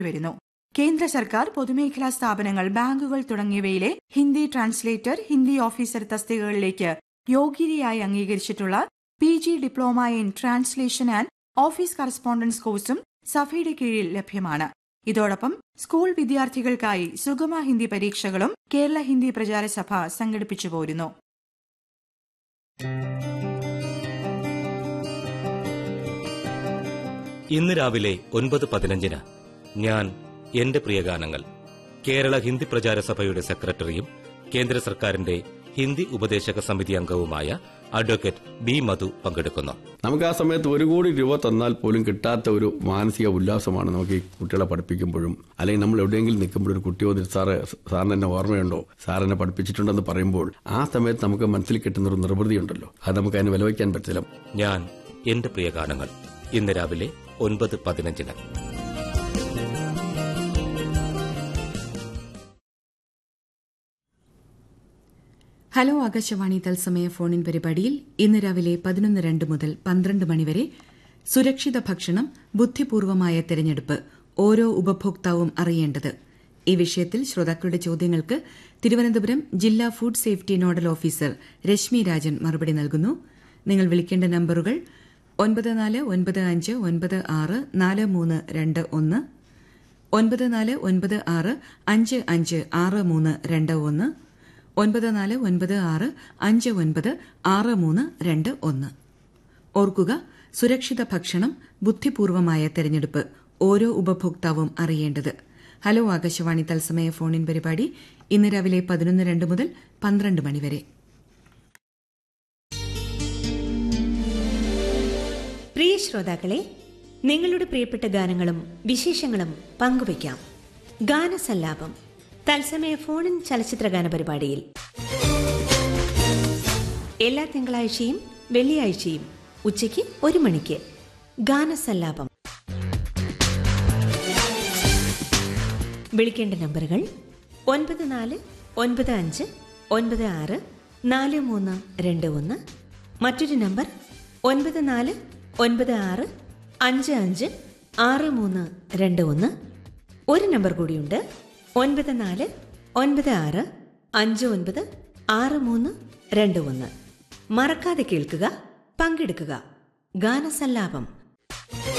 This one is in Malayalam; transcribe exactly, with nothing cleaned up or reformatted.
വരുന്നു. കേന്ദ്ര സർക്കാർ പൊതുമേഖലാ സ്ഥാപനങ്ങൾ, ബാങ്കുകൾ തുടങ്ങിയവയിലെ Hindi translator, Hindi officer തസ്തികകളിലേക്ക് യോഗ്യതയായി അംഗീകരിച്ചിട്ടുള്ള P G diploma in translation and office correspondence കോഴ്സും സഫയുടെ കീഴിൽ ലഭ്യമാണ്. ഇതോടൊപ്പം സ്കൂൾ വിദ്യാർത്ഥികൾക്കായി സുഗമ ഹിന്ദി പരീക്ഷകളും കേരള ഹിന്ദി പ്രചാര സഭ സംഘടിപ്പിച്ചു പോരുന്നു. ഇന്ന് രാവിലെ ഒൻപത് പതിനഞ്ചിന് ഞാൻ എന്റെ പ്രിയഗാനങ്ങൾ കേരള ഹിന്ദി പ്രചാര സഭയുടെ സെക്രട്ടറിയും കേന്ദ്ര സർക്കാരിന്റെ ഹിന്ദി ഉപദേശക സമിതി അംഗവുമായ അഡ്വക്കേറ്റ് ബി മധു പങ്കെടുക്കുന്നു. നമുക്ക് ആ സമയത്ത് ഒരു കോടി രൂപ തന്നാൽ പോലും കിട്ടാത്ത ഒരു മാനസിക ഉല്ലാസമാണ് നമുക്ക് ഈ കുട്ടികളെ പഠിപ്പിക്കുമ്പോഴും, അല്ലെങ്കിൽ നമ്മൾ എവിടെയെങ്കിലും നിൽക്കുമ്പോഴും ഒരു കുട്ടി വന്നിട്ട് സാറ് സാറിന് എന്നെ ഓർമ്മയുണ്ടോ, സാർ എന്നെ പഠിപ്പിച്ചിട്ടുണ്ടെന്ന് പറയുമ്പോൾ ആ സമയത്ത് നമുക്ക് മനസ്സിൽ കിട്ടുന്ന ഒരു നിർവൃതി ഉണ്ടല്ലോ, അത് നമുക്ക് അതിന് വിലവയ്ക്കാൻ പറ്റില്ല. ഞാൻ എന്റെ പ്രിയഗാനങ്ങൾ ഇന്ന് രാവിലെ ഒൻപത് പതിനഞ്ചിന്. ഹലോ ആകാശവാണി തത്സമയ ഫോണിൻ പരിപാടിയിൽ ഇന്ന് രാവിലെ പതിനൊന്ന് രണ്ട് മുതൽ പന്ത്രണ്ട് മണിവരെ സുരക്ഷിത ഭക്ഷണം, ബുദ്ധിപൂർവമായ തെരഞ്ഞെടുപ്പ്, ഓരോ ഉപഭോക്താവും അറിയേണ്ടത്. ഈ വിഷയത്തിൽ ശ്രോതാക്കളുടെ ചോദ്യങ്ങൾക്ക് തിരുവനന്തപുരം ജില്ലാ food safety nodal officer Rashmi Rajan മറുപടി നൽകുന്നു. നിങ്ങൾ വിളിക്കേണ്ട നമ്പറുകൾ ഒൻപത് നാല് ഒൻപത് അഞ്ച് ഒൻപത് ആറ് നാല് മൂന്ന് രണ്ട് ഒന്ന്, ഒൻപത് നാല് ഒൻപത് ആറ് അഞ്ച് അഞ്ച് ആറ് മൂന്ന് രണ്ട് ഒന്ന്, ഒൻപത് നാല് ഒൻപത് ആറ് അഞ്ച് ഒൻപത് ആറ് മൂന്ന് രണ്ട് ഒന്ന്. ഓർക്കുക, സുരക്ഷിത ഭക്ഷണം, ബുദ്ധിപൂർവമായ തെരഞ്ഞെടുപ്പ്, ഓരോ ഉപഭോക്താവും അറിയേണ്ടത്. ഹലോ ആകാശവാണി തത്സമയ ഫോണിൻ പരിപാടി ഇന്ന് രാവിലെ പതിനൊന്ന് രണ്ട് മുതൽ പന്ത്രണ്ട് മണിവരെ. പ്രിയ ശ്രോതാക്കളെ, നിങ്ങളുടെ പ്രിയപ്പെട്ട ഗാനങ്ങളും വിശേഷങ്ങളും പങ്കുവയ്ക്കാം. ഗാനസല്ലാപം തത്സമയ ഫോണിൻ ചലച്ചിത്ര ഗാന പരിപാടിയിൽ എല്ലാ തിങ്കളാഴ്ചയും വെള്ളിയാഴ്ചയും ഉച്ചയ്ക്ക് ഒരു മണിക്ക് ഗാനസല്ലാപം. വിളിക്കേണ്ട നമ്പറുകൾ ഒൻപത് നാല് ഒൻപത് അഞ്ച് ഒൻപത് ആറ് നാല് മൂന്ന് രണ്ട് ഒന്ന്, മറ്റൊരു നമ്പർ ഒൻപത് നാല് ഒൻപത് ആറ് അഞ്ച് അഞ്ച് ആറ് മൂന്ന് രണ്ട് ഒന്ന്. ഒരു നമ്പർ കൂടിയുണ്ട്, ഒൻപത് നാല് ഒൻപത് ആറ് അഞ്ച് ഒൻപത് ആറ് മൂന്ന് രണ്ട് ഒന്ന്. മറക്കാതെ കേൾക്കുക, പങ്കെടുക്കുക. ഗാനസല്ലാപം.